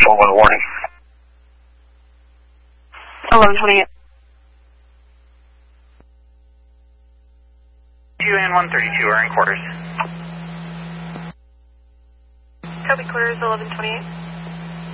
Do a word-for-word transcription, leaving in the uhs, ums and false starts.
twelve one warning. eleven twenty-eight. two and one thirty-two are in quarters. Copy quarters, eleven twenty-eight.